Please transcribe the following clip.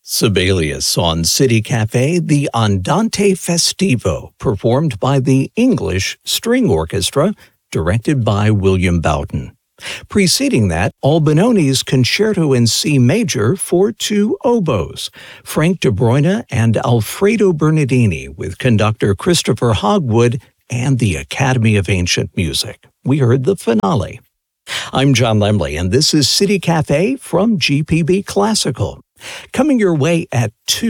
Sibelius on City Cafe, the Andante Festivo, performed by the English String Orchestra, directed by William Bowden. Preceding that, Albinoni's Concerto in C Major for two oboes, Frank de Bruyne and Alfredo Bernardini, with conductor Christopher Hogwood and the Academy of Ancient Music. We heard the finale. I'm John Lemley, and this is City Cafe from GPB Classical. Coming your way at 2.